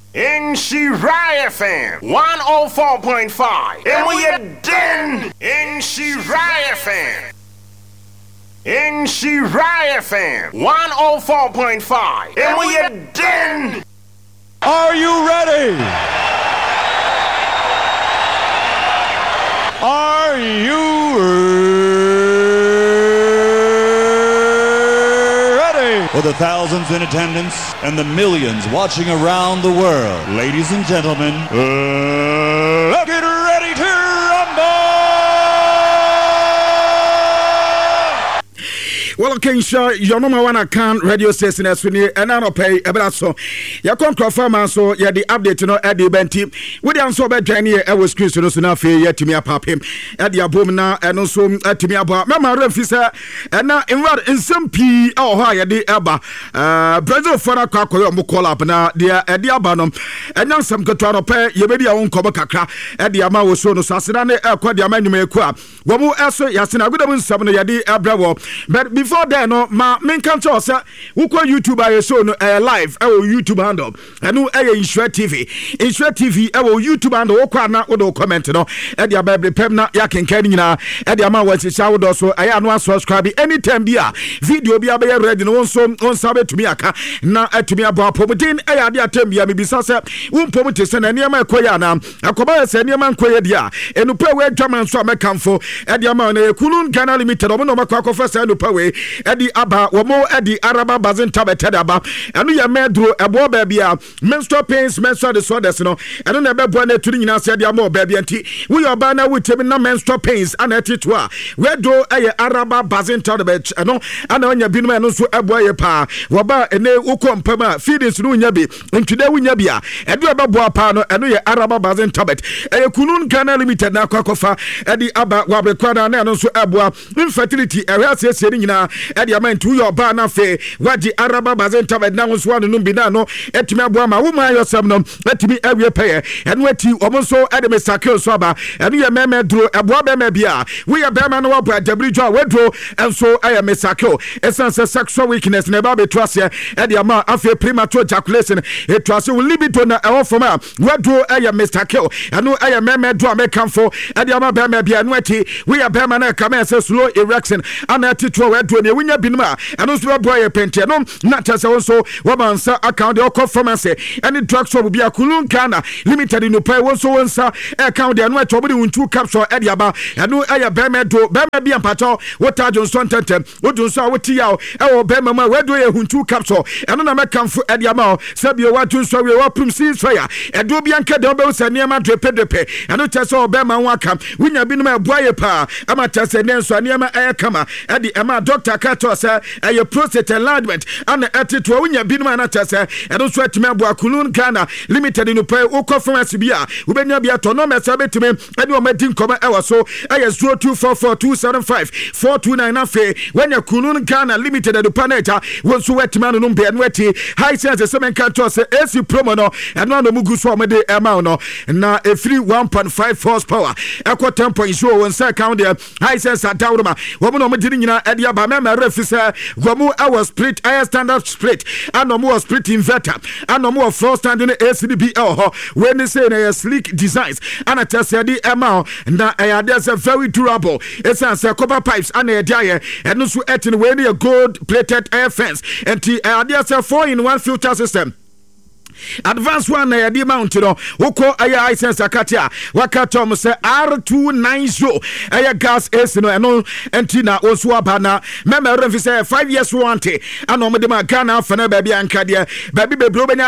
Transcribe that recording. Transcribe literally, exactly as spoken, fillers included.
In Shirai F M one oh four point five. And we are den in Shirai F M. In Shirai F M one oh four point five. And we are den. Are you ready? Are you ready? For the thousands in attendance and the millions watching around the world, ladies and gentlemen, uh, let's get ready to rumble! Well, okay, sure. You know, my one can radio station as we need and I don't pay a brasso. You can't confirm so yeah, the update, you know, at the event team. We don't so bad Jenny, I was Christian, so now yet to me up him at the abomina and also at me about Mamma Refisa and now in what in some P or higher the Abba, uh, Brazil for a crack or call up now, dear at the Abanum and now some Catano pay, you may own Cobacacra at the Ama was so no Sassan, a quad manu may qua. Wamu Asso Yasina, good one, seven Yadi Abravo, but before Before then, no, ma main cancer, sir, who call YouTube I show no uh, live, our YouTube handle, and no air Insure T V, Insure T V, our YouTube handle, Okana, or comment, no, at your baby Pemna, Yakin Kenina, at the amount was a shower, so I am not subscribe anytime, be a video be a ready, no one on Sabe to me, now at to me about Pomutin, I had the attempt, maybe Sasa, whom Pomutis and Niama Koyana, a Cobas and Niaman Koyadia, and the Power German Summer Camfo, at the amount, Kulun Ghana Limited, Omono Macquaco first and the Power. Eddie Abba, Wamo Eddie Araba Bazin Tabetadaba, and we are medro a boy baby, menstrual pains, menstrual disorders, no, and on a baby to the said more baby and tea. We are banner with him menstrual pains and at it were. Where do a Araba Bazin Tabet, and no, and on your binman also a boy pa, Waba and ne Ukom Pema, feeding through Yabi, and today we Yabia, and we are Babuapano, and we are Araba Bazin Tabet, a Kunun Ghana Limited now Kokofa, Eddie Abba, Wabekwana, and also Abua, infertility, a rare setting now. Eddie Aman to your banner fe, Waji Araba Bazenta, and now one and Numbinano, Etima Buama, woman yourself, let me every pair, and wet you almost so Adam Sakil Swaba, and we are Meme drew a Boba Mebia. We are Berman by W. John Wedro, and so I am a Sakil. Essence of sexual weakness, never be trusted, Eddie Ama, after premature ejaculation, a trust will leave it on our former. Wedro, I am Mister Kill, and no I am Meme draw me come for Eddie Ama Bemebia and Wetty. We are Berman, come and say slow erection, and at it to Wedro. Winya binma and also boy pente no not just also woman sa account the performance and drug shop will be a Kulun Ghana limited in the pay also onsa account the no to be in two capsule ediaba and no air bema do bema be ampato what Johnson tentem what do so what yaw e bema ma we do e huntu capsule and na make camfo ediama sabio what do so we wa prim seas fire e do bi anka de be se niam drepe drepe and no tese bema waka winya binma boy pa ama tese nenso niam e kama e di ema doctor Kato say a prostate enlargement and at to winya binuma na tese and also at me abo Kulun Ghana limited in pay o conference bia we benya bia to no mesa betime and o medin koma e wo so e zero two four four two seven five four two nine afa when ya Kulun Ghana limited the planeta won so wet man no be and weti high sense seven Kato say AC promo no and no mugu so me de ema no na a free one point five horsepower e ko ten point zero one say count there high sense adawroma wo no me dini nyina e dia ba me refisa Wamu our split air standard split and no more split inverter and no more floor standing A C D B L when they say they are sleek designs and I tell you the amount na uh, there's a very durable it's a copper pipes and a dia and also etin when a gold plated air fence and uh, there's a four in one filter system. Advance one na di mount no woko aya license akatia wakatom se R two ninety aya gas S no eno entina osu abana member refi say five years warranty and o me de ma Ghana fa na ba bi anka de ba bi bebro